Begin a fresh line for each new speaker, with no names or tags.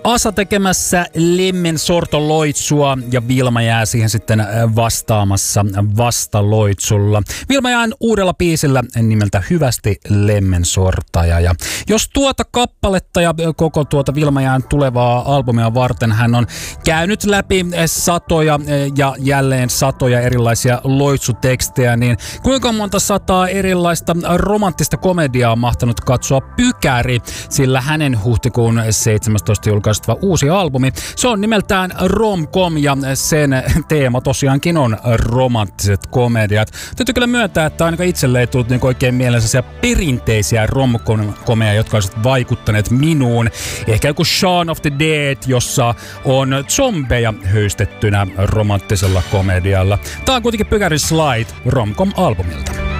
Asa tekemässä Lemmen sortoloitsua ja Vilma jää siihen sitten vastaamassa vastaloitsulla. Vilma jää uudella biisillä nimeltä Hyvästi Lemmen sortaja. Ja jos tuota kappaletta ja koko tuota Vilma jään tulevaa albumia varten hän on käynyt läpi satoja ja jälleen satoja erilaisia loitsutekstejä, niin kuinka monta sataa erilaista romanttista komediaa on mahtanut katsoa pykäri, sillä hänen huhtikuun 17 julkaistava uusi albumi, se on nimeltään Rom-com ja sen teema tosiaankin on romanttiset komediat. Täytyy kyllä myöntää, että ainakaan itselle ei tullut niin oikein mieleen perinteisiä rom-comeja, jotka olisivat vaikuttaneet minuun. Ehkä joku Shaun of the Dead, jossa on zombeja höystettynä romanttisella komedialla. Tää on kuitenkin pykäri Slide Rom-com-albumilta.